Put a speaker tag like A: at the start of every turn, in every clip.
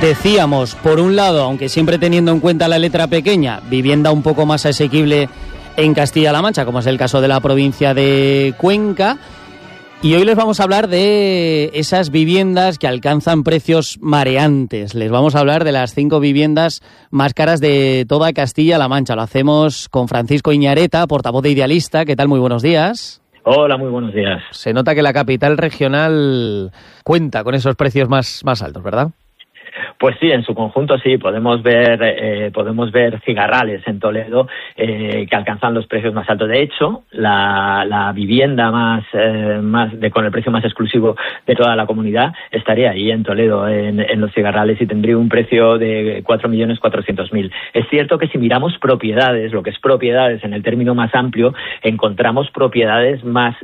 A: Decíamos, por un lado, aunque siempre teniendo en cuenta la letra pequeña, vivienda un poco más asequible en Castilla-La Mancha, como es el caso de la provincia de Cuenca. Y hoy les vamos a hablar de esas viviendas que alcanzan precios mareantes. Les vamos a hablar de las 5 viviendas más caras de toda Castilla-La Mancha. Lo hacemos con Francisco Iñareta, portavoz de Idealista. ¿Qué tal? Muy buenos días.
B: Hola, muy buenos días.
A: Se nota que la capital regional cuenta con esos precios más altos, ¿verdad?
B: Pues sí, en su conjunto sí, podemos ver cigarrales en Toledo que alcanzan los precios más altos. De hecho, la vivienda con el precio más exclusivo de toda la comunidad estaría ahí en Toledo, en los cigarrales, y tendría un precio de 4.400.000. Es cierto que si miramos propiedades, lo que es propiedades en el término más amplio, encontramos propiedades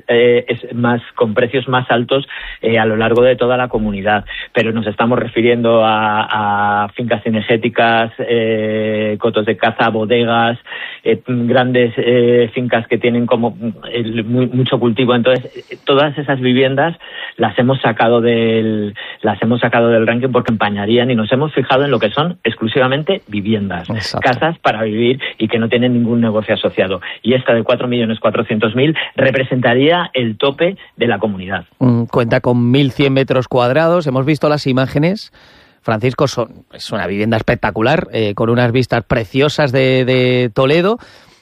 B: con precios más altos a lo largo de toda la comunidad, pero nos estamos refiriendo a fincas cinegéticas, cotos de caza, bodegas, grandes fincas que tienen como mucho cultivo. Entonces, todas esas viviendas las hemos sacado del ranking porque empañarían, y nos hemos fijado en lo que son exclusivamente viviendas. Exacto. Casas para vivir y que no tienen ningún negocio asociado. Y esta de 4.400.000 representaría el tope de la comunidad.
A: Cuenta con 1.100 metros cuadrados. Hemos visto las imágenes. Francisco, es una vivienda espectacular, con unas vistas preciosas de Toledo.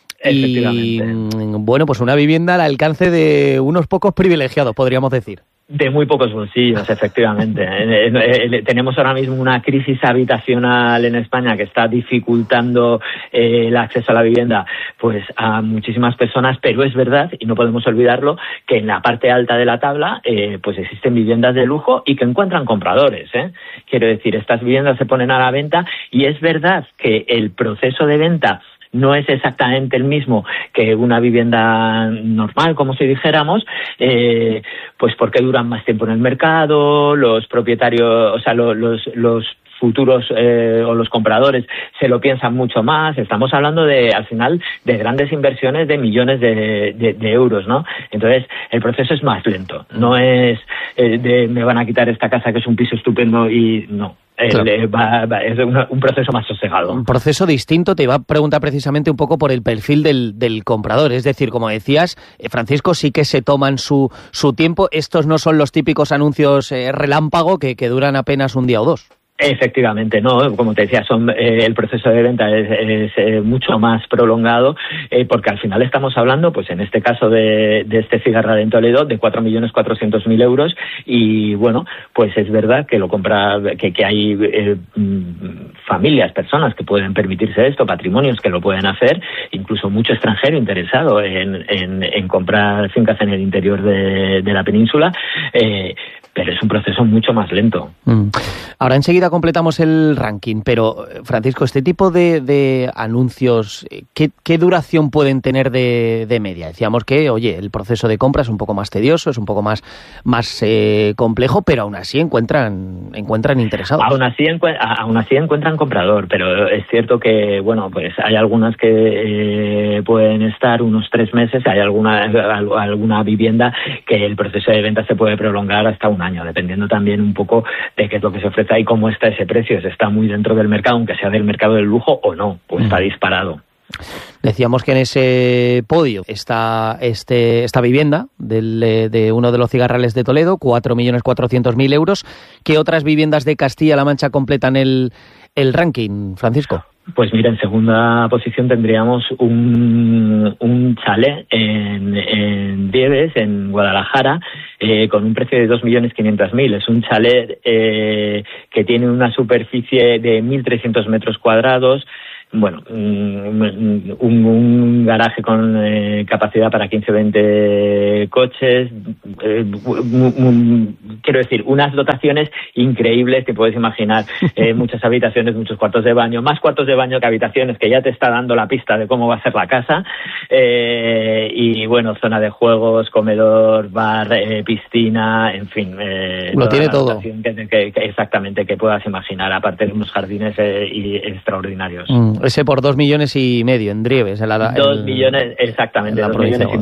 A: Y bueno, pues una vivienda al alcance de unos pocos privilegiados, podríamos decir.
B: De muy pocos bolsillos, efectivamente. Tenemos ahora mismo una crisis habitacional en España que está dificultando el acceso a la vivienda pues a muchísimas personas, pero es verdad, y no podemos olvidarlo, que en la parte alta de la tabla pues existen viviendas de lujo y que encuentran compradores. Quiero decir, estas viviendas se ponen a la venta, y es verdad que el proceso de venta no es exactamente el mismo que una vivienda normal, como si dijéramos, pues porque duran más tiempo en el mercado, los propietarios, o sea, los futuros o los compradores se lo piensan mucho más. Estamos hablando al final de grandes inversiones de millones de euros, ¿no? Entonces, el proceso es más lento. No es me van a quitar esta casa que es un piso estupendo y no. Claro. Es un proceso más sosegado.
A: Un proceso distinto. Te iba a preguntar precisamente un poco por el perfil del comprador. Es decir, como decías, Francisco, sí que se toman su tiempo. Estos no son los típicos anuncios relámpago que duran apenas un día o dos.
B: Efectivamente, no, como te decía, el proceso de venta es mucho más prolongado, porque al final estamos hablando, pues en este caso de este cigarral en Toledo, de 4.400.000 euros, y bueno, pues es verdad que lo compra, que hay familias, personas que pueden permitirse esto, patrimonios que lo pueden hacer, incluso mucho extranjero interesado en comprar fincas en el interior de la península, pero es un proceso mucho más lento.
A: Ahora enseguida completamos el ranking, pero Francisco, este tipo de anuncios, ¿qué duración pueden tener de media? Decíamos que, oye, el proceso de compra es un poco más tedioso, es un poco más complejo, pero aún así encuentran interesados.
B: Aún así encuentran comprador, pero es cierto que, bueno, pues hay algunas que pueden estar unos 3 meses, hay alguna vivienda que el proceso de venta se puede prolongar hasta un año, dependiendo también un poco de qué es lo que se ofrece y cómo está ese precio, si está muy dentro del mercado, aunque sea del mercado del lujo o no, pues está disparado.
A: Decíamos que en ese podio está esta vivienda de uno de los cigarrales de Toledo, 4.400.000 euros. ¿Qué otras viviendas de Castilla-La Mancha completan el ranking, Francisco?
B: Pues mira, en segunda posición tendríamos un chalet en Dieves, en Guadalajara, con un precio de 2.500.000. Es un chalet que tiene una superficie de 1.300 metros cuadrados. Bueno, un garaje con capacidad para 15 o 20 coches, quiero decir, unas dotaciones increíbles que puedes imaginar, muchas habitaciones, muchos cuartos de baño, más cuartos de baño que habitaciones, que ya te está dando la pista de cómo va a ser la casa, y bueno, zona de juegos, comedor, bar, piscina, en fin.
A: Lo tiene todo.
B: Exactamente, que puedas imaginar, aparte de unos jardines extraordinarios.
A: Ese por 2,5 millones en Drieves.
B: 2 millones, exactamente. 2 millones